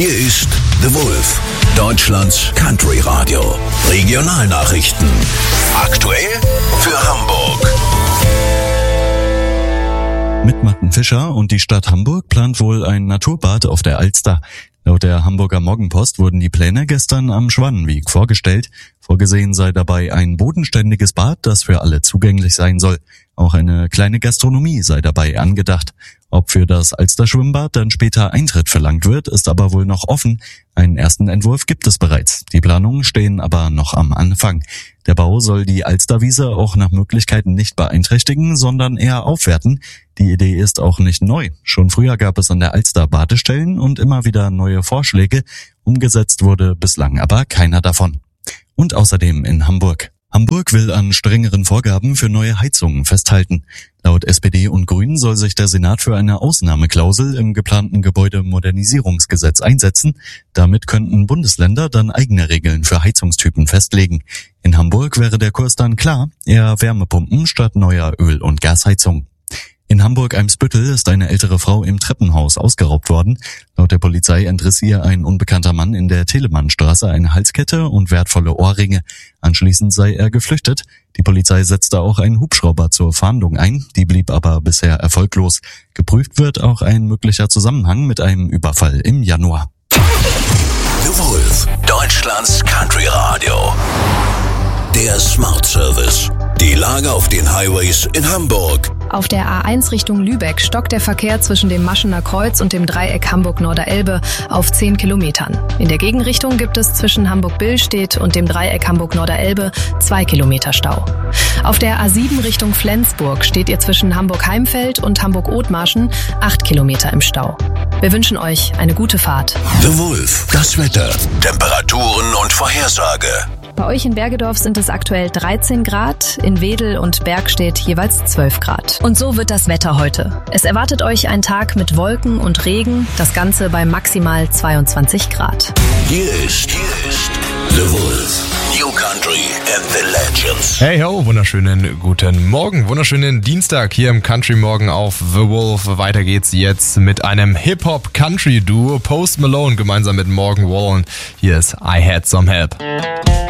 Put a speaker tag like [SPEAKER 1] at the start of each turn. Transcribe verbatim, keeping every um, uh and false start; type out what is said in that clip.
[SPEAKER 1] Hier ist The Wolf, Deutschlands Country Radio. Regionalnachrichten. Aktuell für Hamburg.
[SPEAKER 2] Mit Martin Fischer und die Stadt Hamburg plant wohl ein Naturbad auf der Alster. Laut der Hamburger Morgenpost wurden die Pläne gestern am Schwannenweg vorgestellt. Vorgesehen sei dabei ein bodenständiges Bad, das für alle zugänglich sein soll. Auch eine kleine Gastronomie sei dabei angedacht. Ob für das Alster-Schwimmbad dann später Eintritt verlangt wird, ist aber wohl noch offen. Einen ersten Entwurf gibt es bereits. Die Planungen stehen aber noch am Anfang. Der Bau soll die Alsterwiese auch nach Möglichkeiten nicht beeinträchtigen, sondern eher aufwerten. Die Idee ist auch nicht neu. Schon früher gab es an der Alster Badestellen und immer wieder neue Vorschläge. Umgesetzt wurde bislang aber keiner davon. Und außerdem in Hamburg. Hamburg will an strengeren Vorgaben für neue Heizungen festhalten. Laut S P D und Grünen soll sich der Senat für eine Ausnahmeklausel im geplanten Gebäudemodernisierungsgesetz einsetzen. Damit könnten Bundesländer dann eigene Regeln für Heizungstypen festlegen. In Hamburg wäre der Kurs dann klar, eher Wärmepumpen statt neuer Öl- und Gasheizung. In Hamburg-Eimsbüttel ist eine ältere Frau im Treppenhaus ausgeraubt worden. Laut der Polizei entriss ihr ein unbekannter Mann in der Telemannstraße eine Halskette und wertvolle Ohrringe. Anschließend sei er geflüchtet. Die Polizei setzte auch einen Hubschrauber zur Fahndung ein, die blieb aber bisher erfolglos. Geprüft wird auch ein möglicher Zusammenhang mit einem Überfall im Januar.
[SPEAKER 1] The Wolf, Deutschlands Country Radio. Der Smart Service. Die Lage auf den Highways in Hamburg.
[SPEAKER 3] Auf der A eins Richtung Lübeck stockt der Verkehr zwischen dem Maschener Kreuz und dem Dreieck Hamburg-Norderelbe auf zehn Kilometern. In der Gegenrichtung gibt es zwischen Hamburg-Billstedt und dem Dreieck Hamburg-Norderelbe zwei Kilometer Stau. Auf der A sieben Richtung Flensburg steht ihr zwischen Hamburg-Heimfeld und Hamburg-Othmarschen acht Kilometer im Stau. Wir wünschen euch eine gute Fahrt.
[SPEAKER 1] The Wolf, das Wetter, Temperaturen und Vorhersage.
[SPEAKER 3] Bei euch in Bergedorf sind es aktuell dreizehn Grad, in Wedel und Bergstedt jeweils zwölf Grad. Und so wird das Wetter heute. Es erwartet euch ein Tag mit Wolken und Regen, das Ganze bei maximal zweiundzwanzig Grad.
[SPEAKER 1] Hier ist, hier ist The Wolf, New Country and the Legends.
[SPEAKER 4] Hey ho, wunderschönen guten Morgen, wunderschönen Dienstag hier im Country Morgen auf The Wolf. Weiter geht's jetzt mit einem Hip-Hop-Country-Duo, Post Malone gemeinsam mit Morgan Wallen. Hier ist I Had Some Help.